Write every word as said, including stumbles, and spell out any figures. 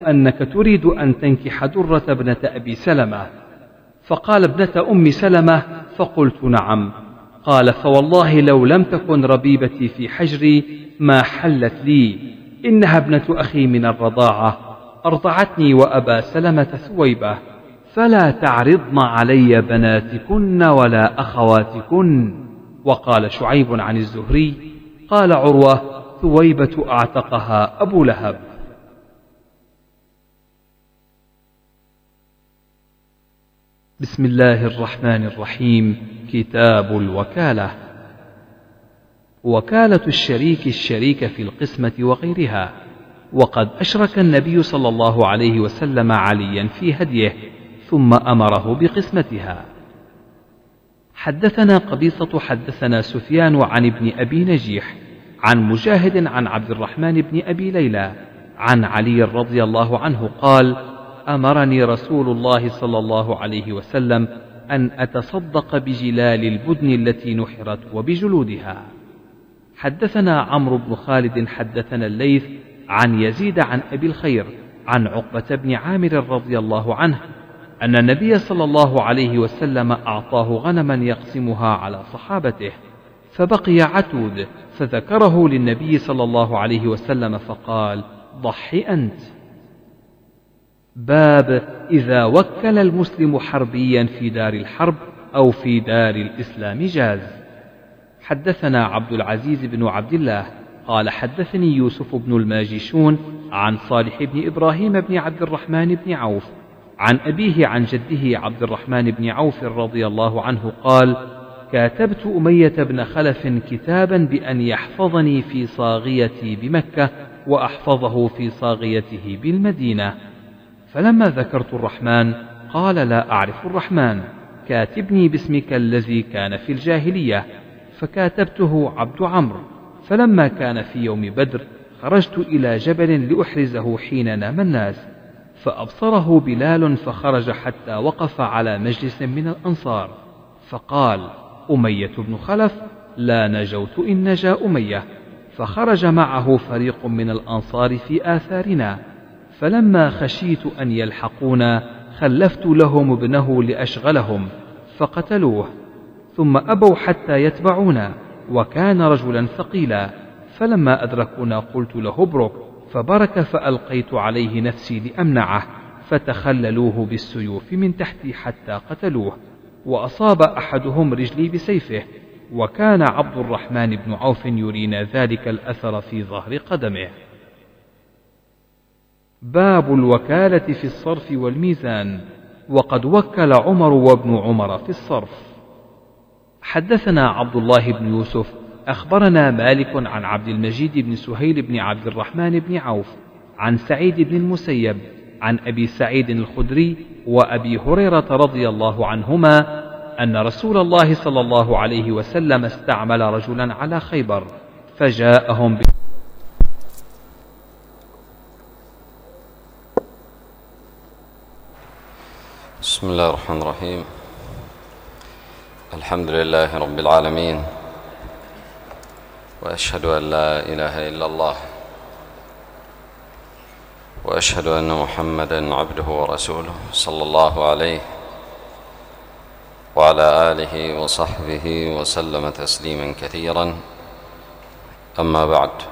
أنك تريد أن تنكح درة ابنة أبي سلمة. فقال ابنة أم سلمة، فقلت نعم. قال فوالله لو لم تكن ربيبتي في حجري ما حلت لي، إنها ابنة أخي من الرضاعة، أرضعتني وأبا سلمة ثويبة، فلا تعرضن علي بناتكن ولا أخواتكن. وقال شعيب عن الزهري قال عروة ثويبة أعتقها أبو لهب. بسم الله الرحمن الرحيم. كتاب الوكالة. وكالة الشريك الشريك في القسمة وغيرها. وقد أشرك النبي صلى الله عليه وسلم عليا في هديه ثم أمره بقسمتها. حدثنا قبيصة حدثنا سفيان عن ابن أبي نجيح عن مجاهد عن عبد الرحمن بن أبي ليلى عن علي رضي الله عنه قال أمرني رسول الله صلى الله عليه وسلم أن أتصدق بجلال البدن التي نحرت وبجلودها. حدثنا عمرو بن خالد حدثنا الليث عن يزيد عن أبي الخير عن عقبة بن عامر رضي الله عنه أن النبي صلى الله عليه وسلم أعطاه غنما يقسمها على صحابته، فبقي عتود، فذكره للنبي صلى الله عليه وسلم فقال ضح أنت. باب إذا وكل المسلم حربيا في دار الحرب أو في دار الإسلام جاز. حدثنا عبد العزيز بن عبد الله قال حدثني يوسف بن الماجشون عن صالح بن إبراهيم بن عبد الرحمن بن عوف عن أبيه عن جده عبد الرحمن بن عوف رضي الله عنه قال كاتبت أمية بن خلف كتابا بأن يحفظني في صاغيتي بمكة وأحفظه في صاغيته بالمدينة، فلما ذكرت الرحمن قال لا أعرف الرحمن، كاتبني باسمك الذي كان في الجاهلية، فكاتبته عبد عمرو. فلما كان في يوم بدر خرجت إلى جبل لأحرزه حين نام الناس، فأبصره بلال فخرج حتى وقف على مجلس من الأنصار، فقال أمية بن خلف لا نجوت إن نجا أمية، فخرج معه فريق من الأنصار في آثارنا، فلما خشيت أن يلحقونا خلفت لهم ابنه لأشغلهم فقتلوه، ثم أبوا حتى يتبعونا، وكان رجلا ثقيلا، فلما أدركونا قلت له ابرك، فبرك فألقيت عليه نفسي لأمنعه، فتخللوه بالسيوف من تحتي حتى قتلوه، وأصاب أحدهم رجلي بسيفه، وكان عبد الرحمن بن عوف يرينا ذلك الأثر في ظهر قدمه. باب الوكالة في الصرف والميزان. وقد وكل عمر وابن عمر في الصرف. حدثنا عبد الله بن يوسف أخبرنا مالك عن عبد المجيد بن سهيل بن عبد الرحمن بن عوف عن سعيد بن المسيب عن أبي سعيد الخدري وأبي هريرة رضي الله عنهما أن رسول الله صلى الله عليه وسلم استعمل رجلا على خيبر فجاءهم ب... بسم الله الرحمن الرحيم. الحمد لله رب العالمين، وأشهد أن لا إله إلا الله، وأشهد أن محمدا عبده ورسوله صلى الله عليه وعلى آله وصحبه وسلم تسليما كثيرا. أما بعد،